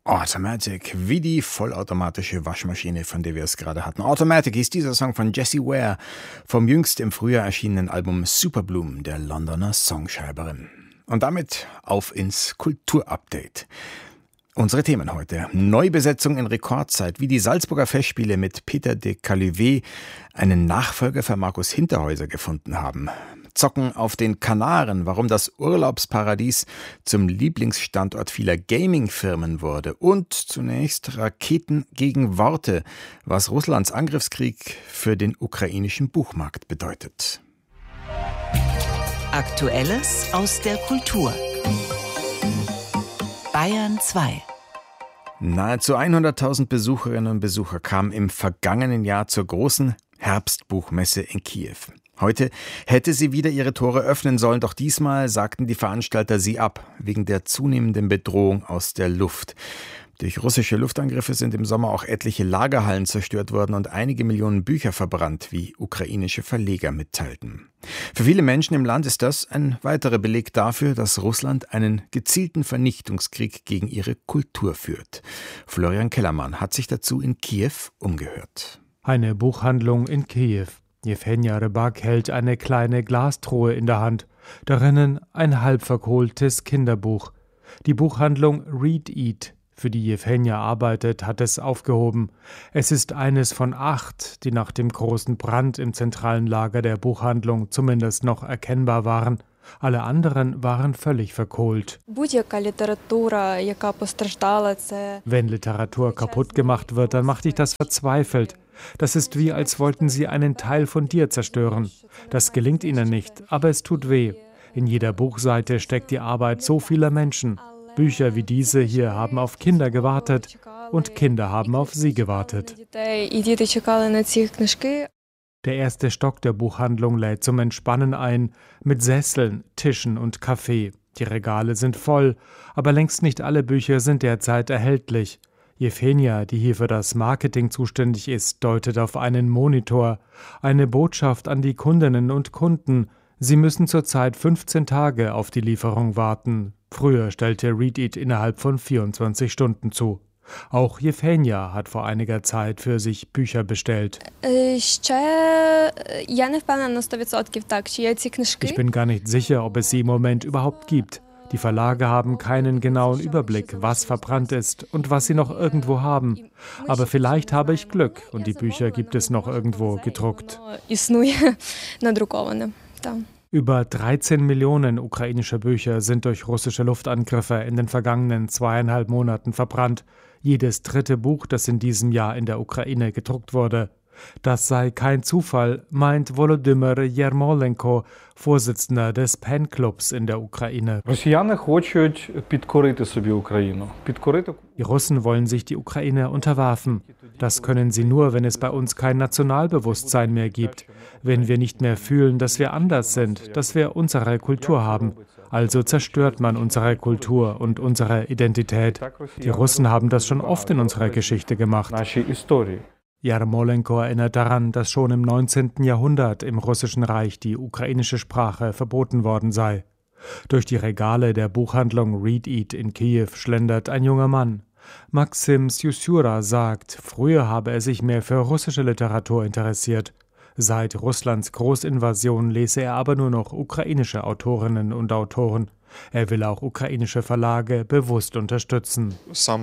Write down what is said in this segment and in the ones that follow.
Automatic, wie die vollautomatische Waschmaschine, von der wir es gerade hatten. Automatic ist dieser Song von Jessie Ware vom jüngst im Frühjahr erschienenen Album Superbloom der Londoner Songschreiberin. Und damit auf ins Kulturupdate. Unsere Themen heute: Neubesetzung in Rekordzeit, wie die Salzburger Festspiele mit Peter de Caluvet einen Nachfolger für Markus Hinterhäuser gefunden haben. Zocken auf den Kanaren, warum das Urlaubsparadies zum Lieblingsstandort vieler Gaming-Firmen wurde. Und zunächst Raketen gegen Worte, was Russlands Angriffskrieg für den ukrainischen Buchmarkt bedeutet. Aktuelles aus der Kultur. Bayern 2. Nahezu 100.000 Besucherinnen und Besucher kamen im vergangenen Jahr zur großen Herbstbuchmesse in Kiew. Heute hätte sie wieder ihre Tore öffnen sollen, doch diesmal sagten die Veranstalter sie ab, wegen der zunehmenden Bedrohung aus der Luft. Durch russische Luftangriffe sind im Sommer auch etliche Lagerhallen zerstört worden und einige Millionen Bücher verbrannt, wie ukrainische Verleger mitteilten. Für viele Menschen im Land ist das ein weiterer Beleg dafür, dass Russland einen gezielten Vernichtungskrieg gegen ihre Kultur führt. Florian Kellermann hat sich dazu in Kiew umgehört. Eine Buchhandlung in Kiew. Jewhenja Rybak hält eine kleine Glastruhe in der Hand. Darinnen ein halb verkohltes Kinderbuch. Die Buchhandlung Read Eat, für die Jewhenja arbeitet, hat es aufgehoben. Es ist eines von 8, die nach dem großen Brand im zentralen Lager der Buchhandlung zumindest noch erkennbar waren. Alle anderen waren völlig verkohlt. Wenn Literatur kaputt gemacht wird, dann macht dich das verzweifelt. Das ist wie, als wollten sie einen Teil von dir zerstören. Das gelingt ihnen nicht, aber es tut weh. In jeder Buchseite steckt die Arbeit so vieler Menschen. Bücher wie diese hier haben auf Kinder gewartet und Kinder haben auf sie gewartet. Der erste Stock der Buchhandlung lädt zum Entspannen ein, mit Sesseln, Tischen und Kaffee. Die Regale sind voll, aber längst nicht alle Bücher sind derzeit erhältlich. Jewhenja, die hier für das Marketing zuständig ist, deutet auf einen Monitor. Eine Botschaft an die Kundinnen und Kunden. Sie müssen zurzeit 15 Tage auf die Lieferung warten. Früher stellte Read Eat innerhalb von 24 Stunden zu. Auch Jewhenja hat vor einiger Zeit für sich Bücher bestellt. Ich bin gar nicht sicher, ob es sie im Moment überhaupt gibt. Die Verlage haben keinen genauen Überblick, was verbrannt ist und was sie noch irgendwo haben. Aber vielleicht habe ich Glück und die Bücher gibt es noch irgendwo gedruckt. Über 13 Millionen ukrainischer Bücher sind durch russische Luftangriffe in den vergangenen 2,5 Monaten verbrannt. Jedes dritte Buch, das in diesem Jahr in der Ukraine gedruckt wurde. Das sei kein Zufall, meint Volodymyr Yermolenko, Vorsitzender des PEN-Clubs in der Ukraine. Die Russen wollen sich die Ukraine unterwerfen. Das können sie nur, wenn es bei uns kein Nationalbewusstsein mehr gibt, wenn wir nicht mehr fühlen, dass wir anders sind, dass wir unsere Kultur haben. Also zerstört man unsere Kultur und unsere Identität. Die Russen haben das schon oft in unserer Geschichte gemacht. Yermolenko erinnert daran, dass schon im 19. Jahrhundert im Russischen Reich die ukrainische Sprache verboten worden sei. Durch die Regale der Buchhandlung Read Eat in Kiew schlendert ein junger Mann. Maxim Syusura sagt, früher habe er sich mehr für russische Literatur interessiert. Seit Russlands Großinvasion lese er aber nur noch ukrainische Autorinnen und Autoren. Er will auch ukrainische Verlage bewusst unterstützen.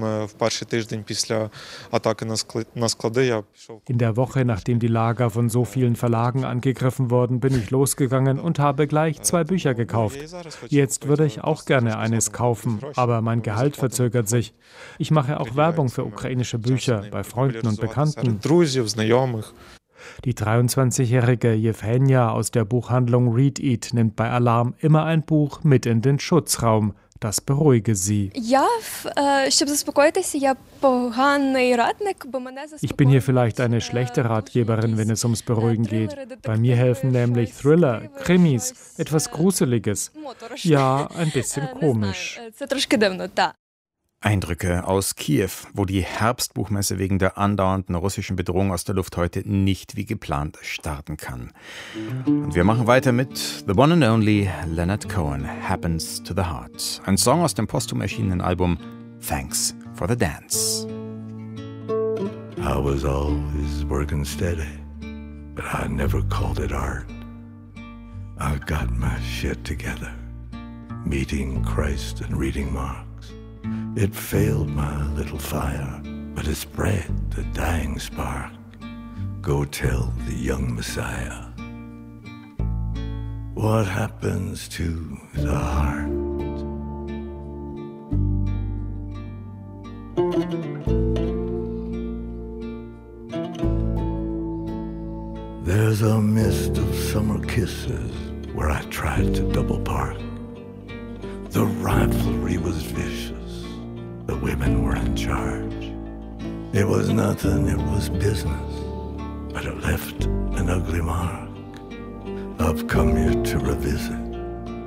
In der Woche, nachdem die Lager von so vielen Verlagen angegriffen wurden, bin ich losgegangen und habe gleich 2 Bücher gekauft. Jetzt würde ich auch gerne eines kaufen, aber mein Gehalt verzögert sich. Ich mache auch Werbung für ukrainische Bücher bei Freunden und Bekannten. Die 23-jährige Jewhenja aus der Buchhandlung Read Eat nimmt bei Alarm immer ein Buch mit in den Schutzraum. Das beruhige sie. Ich bin hier vielleicht eine schlechte Ratgeberin, wenn es ums Beruhigen geht. Bei mir helfen nämlich Thriller, Krimis, etwas Gruseliges. Ja, ein bisschen komisch. Eindrücke aus Kiew, wo die Herbstbuchmesse wegen der andauernden russischen Bedrohung aus der Luft heute nicht wie geplant starten kann. Und wir machen weiter mit The One and Only Leonard Cohen, Happens to the Heart. Ein Song aus dem posthum erschienenen Album Thanks for the dance. I was always working steady, but I never called it art. I got my shit together, meeting Christ and reading Marx. It failed my little fire, but it spread the dying spark. Go tell the young Messiah what happens to the heart. There's a mist of summer kisses where I tried to double park. The rivalry was vicious, the women were in charge. It was nothing, it was business, but it left an ugly mark. I've come here to revisit